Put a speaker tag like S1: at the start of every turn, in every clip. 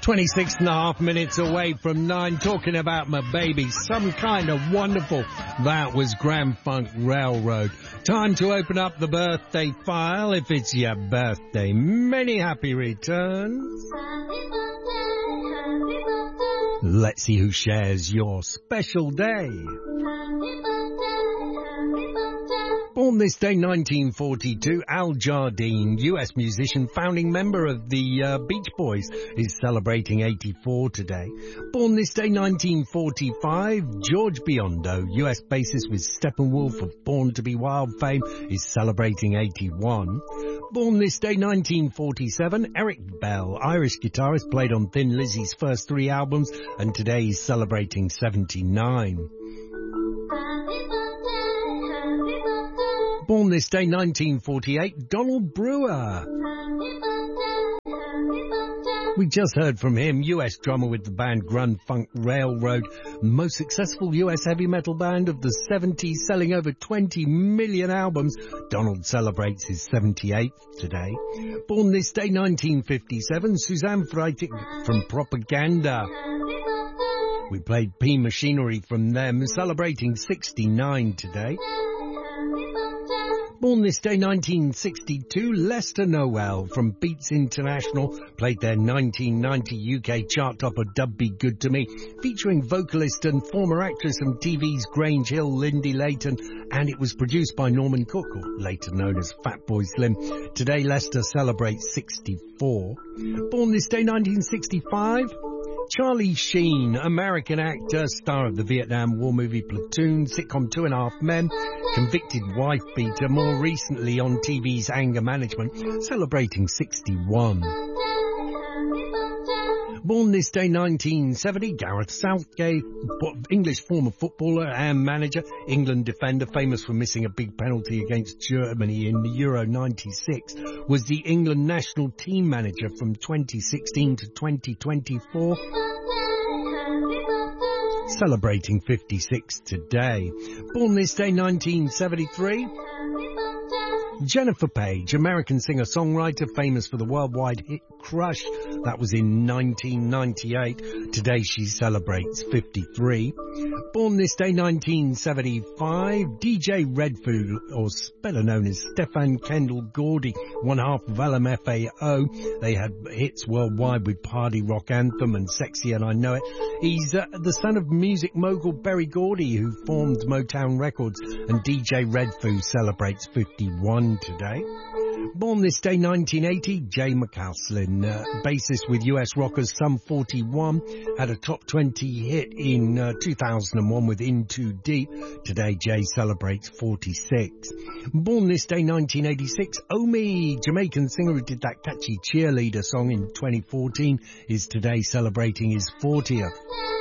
S1: 26 and a half minutes away from 9, talking about my baby, Some Kind of Wonderful. That was Grand Funk Railroad. Time to open up the birthday file if it's your birthday. Many happy returns. Let's see who shares your special day. Born this day, 1942, Al Jardine, US musician, founding member of the Beach Boys, is celebrating 84 today. Born this day, 1945, George Biondo, US bassist with Steppenwolf of Born to be Wild fame, is celebrating 81. Born this day, 1947, Eric Bell, Irish guitarist, played on Thin Lizzy's first 3 albums, and today he's celebrating 79. Born this day, 1948, Donald Brewer. We just heard from him, US drummer with the band Grand Funk Railroad, most successful US heavy metal band of the 70s, selling over 20 million albums. Donald celebrates his 78th today. Born this day, 1957, Suzanne Freitag from Propaganda. We played P Machinery from them, celebrating 69 today. Born this day, 1962, Lester Noel from Beats International, played their 1990 UK chart topper Dub Be Good to Me, featuring vocalist and former actress from TV's Grange Hill, Lindy Layton, and it was produced by Norman Cook, or later known as Fatboy Slim. Today, Lester celebrates 64. Born this day, 1965, Charlie Sheen, American actor, star of the Vietnam War movie Platoon, sitcom 2.5 Men, convicted wife beater, more recently on TV's Anger Management, celebrating 61. Born this day, 1970, Gareth Southgate, English former footballer and manager, England defender, famous for missing a big penalty against Germany in the Euro 96, was the England national team manager from 2016 to 2024, celebrating 56 today. Born this day, 1973, Jennifer Page, American singer-songwriter, famous for the worldwide hit Crush. That was in 1998. Today she celebrates 53. Born this day, 1975, DJ Redfoo, or better known as Stefan Kendall Gordy, one half of LMFAO. They had hits worldwide with Party Rock Anthem and Sexy and I Know It. He's the son of music mogul Berry Gordy, who formed Motown Records, and DJ Redfoo celebrates 51 today. Born this day, 1980, Jay McCaslin, bassist with US rockers Sum 41, had a top 20 hit in 2001 with In Too Deep. Today, Jay celebrates 46. Born this day, 1986, Omi, Jamaican singer who did that catchy Cheerleader song in 2014, is today celebrating his 40th.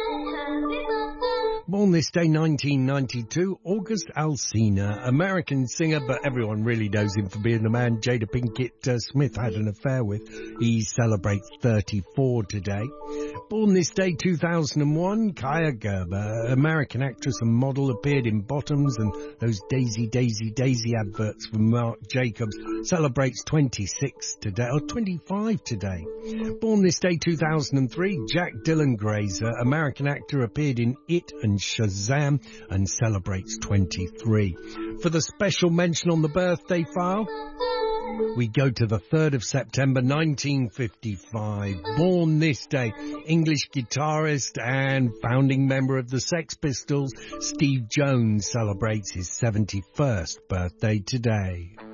S1: Born this day, 1992, August Alsina, American singer, but everyone really knows him for being the man Jada Pinkett Smith had an affair with. He celebrates 34 today. Born this day, 2001, Kaya Gerber, American actress and model, appeared in Bottoms and those Daisy, Daisy, Daisy adverts from Marc Jacobs, celebrates 26 today, or 25 today. Born this day, 2003, Jack Dylan Grazer, American actor, appeared in It and Shazam and celebrates 23. For the special mention on the birthday file, we go to the 3rd of September 1955. Born this day, English guitarist and founding member of the Sex Pistols, Steve Jones celebrates his 71st birthday today.